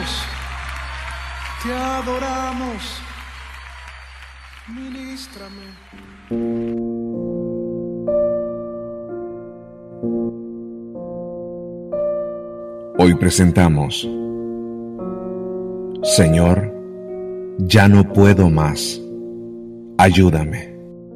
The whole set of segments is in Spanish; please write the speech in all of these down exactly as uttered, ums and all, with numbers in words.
adoramos, te adoramos, ministrame. Hoy presentamos: Señor, ya no puedo más, ayúdame.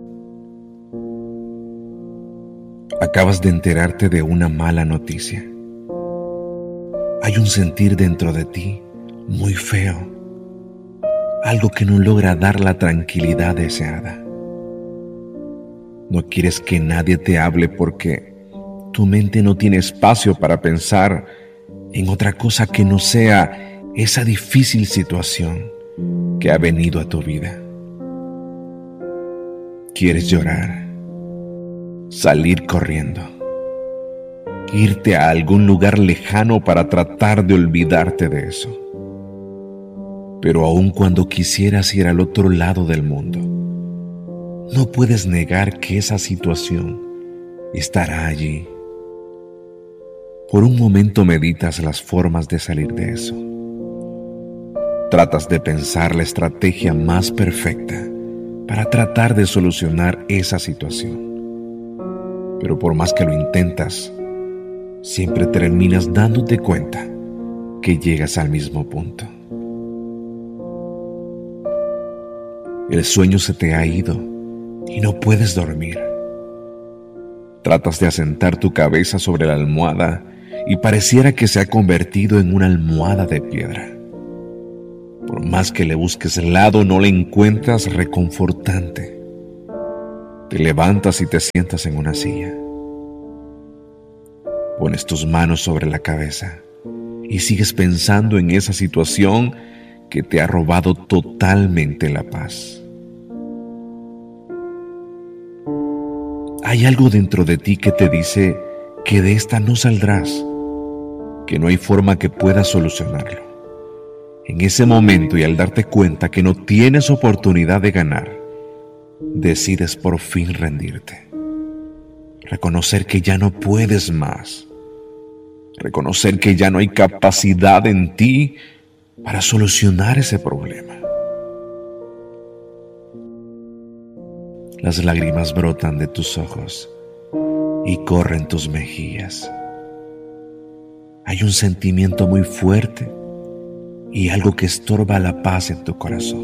Acabas de enterarte de una mala noticia. Hay un sentir dentro de ti muy feo, algo que no logra dar la tranquilidad deseada. No quieres que nadie te hable porque tu mente no tiene espacio para pensar en otra cosa que no sea esa difícil situación que ha venido a tu vida. Quieres llorar, salir corriendo, irte a algún lugar lejano para tratar de olvidarte de eso. Pero aun cuando quisieras ir al otro lado del mundo, no puedes negar que esa situación estará allí. Por un momento meditas las formas de salir de eso. Tratas de pensar la estrategia más perfecta para tratar de solucionar esa situación. Pero por más que lo intentas, siempre terminas dándote cuenta que llegas al mismo punto. El sueño se te ha ido y no puedes dormir. Tratas de asentar tu cabeza sobre la almohada y pareciera que se ha convertido en una almohada de piedra. Por más que le busques el lado, no le encuentras reconfortante. Te levantas y te sientas en una silla. Pones tus manos sobre la cabeza y sigues pensando en esa situación que te ha robado totalmente la paz. Hay algo dentro de ti que te dice que de esta no saldrás, que no hay forma que puedas solucionarlo. En ese momento, y al darte cuenta que no tienes oportunidad de ganar, decides por fin rendirte. Reconocer que ya no puedes más. Reconocer que ya no hay capacidad en ti para solucionar ese problema. Las lágrimas brotan de tus ojos y corren tus mejillas. Hay un sentimiento muy fuerte y algo que estorba la paz en tu corazón.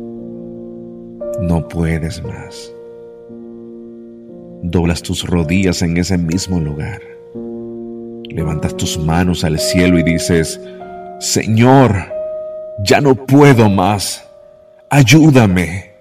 No puedes más. Doblas tus rodillas en ese mismo lugar. Levantas tus manos al cielo y dices: Señor, ya no puedo más. Ayúdame.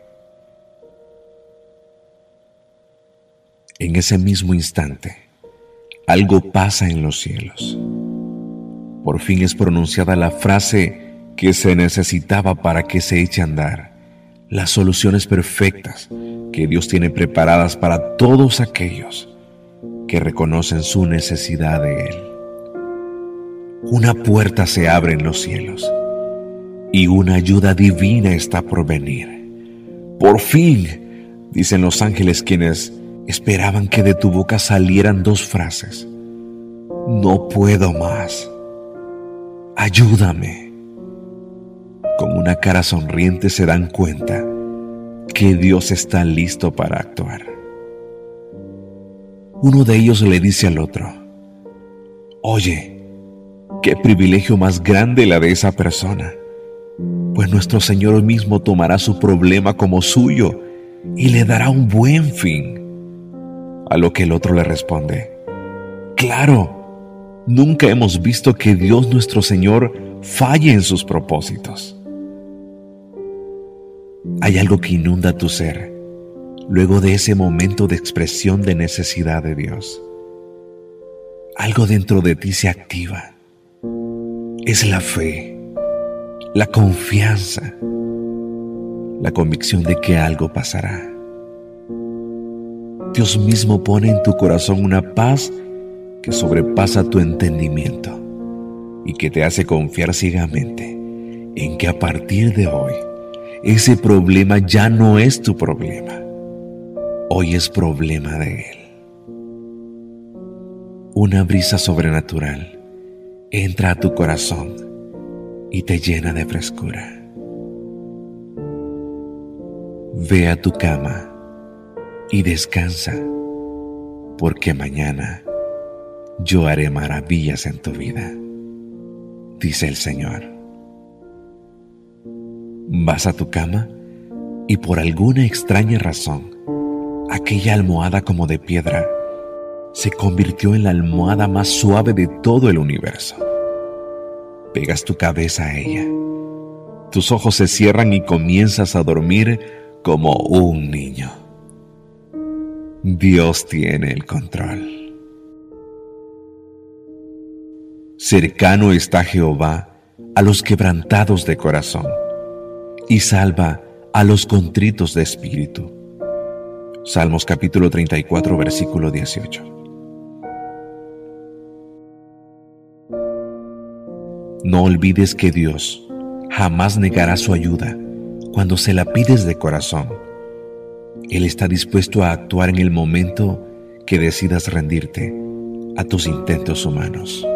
En ese mismo instante, algo pasa en los cielos. Por fin es pronunciada la frase que se necesitaba para que se eche a andar las soluciones perfectas que Dios tiene preparadas para todos aquellos que reconocen su necesidad de Él. Una puerta se abre en los cielos y una ayuda divina está por venir. Por fin, dicen los ángeles, quienes esperaban que de tu boca salieran dos frases: no puedo más. Ayúdame. Con una cara sonriente se dan cuenta que Dios está listo para actuar. Uno de ellos le dice al otro: oye, qué privilegio más grande la de esa persona, pues nuestro Señor mismo tomará su problema como suyo y le dará un buen fin. A lo que el otro le responde: claro, nunca hemos visto que Dios nuestro Señor falle en sus propósitos. Hay algo que inunda tu ser luego de ese momento de expresión de necesidad de Dios. Algo dentro de ti se activa. Es la fe, la confianza, la convicción de que algo pasará. Dios mismo pone en tu corazón una paz que sobrepasa tu entendimiento y que te hace confiar ciegamente en que a partir de hoy ese problema ya no es tu problema. Hoy es problema de Él. Una brisa sobrenatural entra a tu corazón y te llena de frescura. Ve a tu cama y descansa, porque mañana yo haré maravillas en tu vida, dice el Señor. Vas a tu cama y por alguna extraña razón, aquella almohada como de piedra se convirtió en la almohada más suave de todo el universo. Pegas tu cabeza a ella, tus ojos se cierran y comienzas a dormir como un niño. Dios tiene el control. Cercano está Jehová a los quebrantados de corazón y salva a los contritos de espíritu. Salmos capítulo treinta y cuatro, versículo dieciocho. No olvides que Dios jamás negará su ayuda cuando se la pides de corazón. Él está dispuesto a actuar en el momento que decidas rendirte a tus intentos humanos.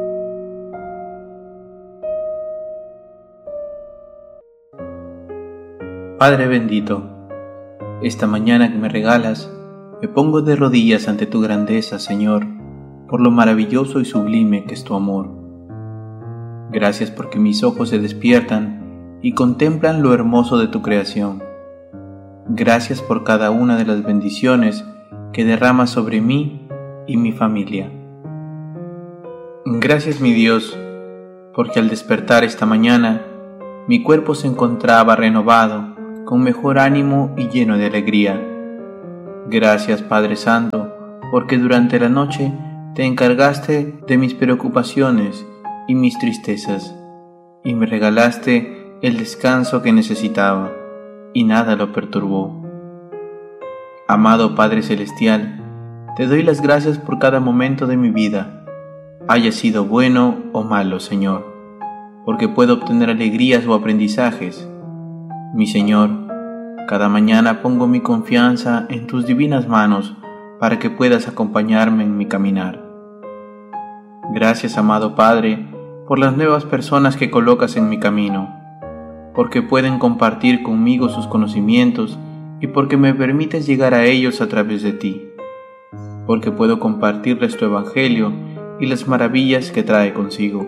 Padre bendito, esta mañana que me regalas, me pongo de rodillas ante tu grandeza, Señor, por lo maravilloso y sublime que es tu amor. Gracias porque mis ojos se despiertan y contemplan lo hermoso de tu creación. Gracias por cada una de las bendiciones que derramas sobre mí y mi familia. Gracias, mi Dios, porque al despertar esta mañana, mi cuerpo se encontraba renovado, con mejor ánimo y lleno de alegría. Gracias, Padre Santo, porque durante la noche te encargaste de mis preocupaciones y mis tristezas, y me regalaste el descanso que necesitaba, y nada lo perturbó. Amado Padre Celestial, te doy las gracias por cada momento de mi vida, haya sido bueno o malo, Señor, porque puedo obtener alegrías o aprendizajes. Mi Señor, cada mañana pongo mi confianza en tus divinas manos para que puedas acompañarme en mi caminar. Gracias, amado Padre, por las nuevas personas que colocas en mi camino, porque pueden compartir conmigo sus conocimientos y porque me permites llegar a ellos a través de ti, porque puedo compartirles tu Evangelio y las maravillas que trae consigo.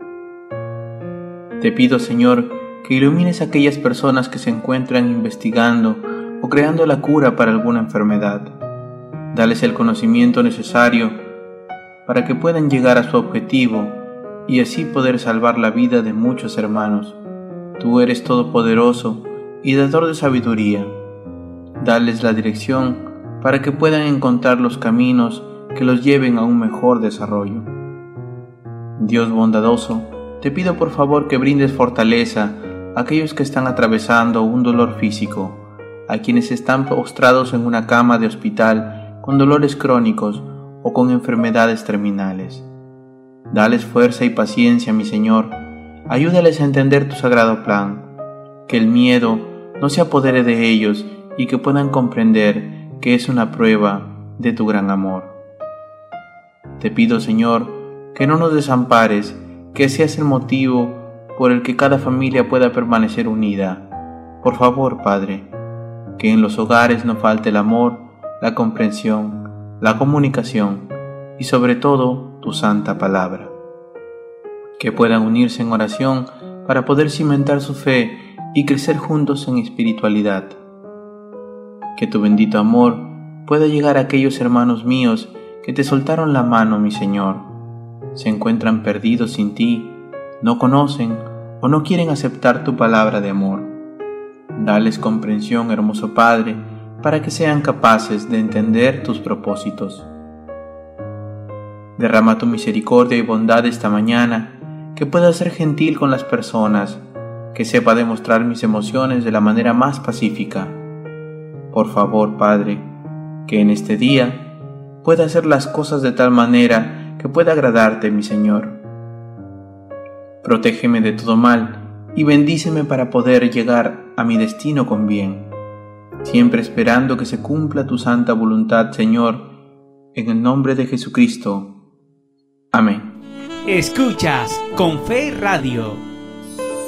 Te pido, Señor, que ilumines a aquellas personas que se encuentran investigando o creando la cura para alguna enfermedad. Dales el conocimiento necesario para que puedan llegar a su objetivo y así poder salvar la vida de muchos hermanos. Tú eres todopoderoso y dador de sabiduría. Dales la dirección para que puedan encontrar los caminos que los lleven a un mejor desarrollo. Dios bondadoso, te pido por favor que brindes fortaleza a aquellos que están atravesando un dolor físico, a quienes están postrados en una cama de hospital con dolores crónicos o con enfermedades terminales. Dales fuerza y paciencia, mi Señor. Ayúdales a entender tu sagrado plan, que el miedo no se apodere de ellos y que puedan comprender que es una prueba de tu gran amor. Te pido, Señor, que no nos desampares, que seas el motivo por el que cada familia pueda permanecer unida. Por favor, Padre, que en los hogares no falte el amor, la comprensión, la comunicación y sobre todo tu santa palabra. Que puedan unirse en oración para poder cimentar su fe y crecer juntos en espiritualidad. Que tu bendito amor pueda llegar a aquellos hermanos míos que te soltaron la mano, mi Señor. Se encuentran perdidos sin ti, no conocen o no quieren aceptar tu palabra de amor. Dales comprensión, hermoso Padre, para que sean capaces de entender tus propósitos. Derrama tu misericordia y bondad esta mañana, que pueda ser gentil con las personas, que sepa demostrar mis emociones de la manera más pacífica. Por favor, Padre, que en este día pueda hacer las cosas de tal manera que pueda agradarte, mi Señor. Protégeme de todo mal y bendíceme para poder llegar a mi destino con bien, siempre esperando que se cumpla tu santa voluntad, Señor, en el nombre de Jesucristo. Amén. Escuchas Con Fe Radio.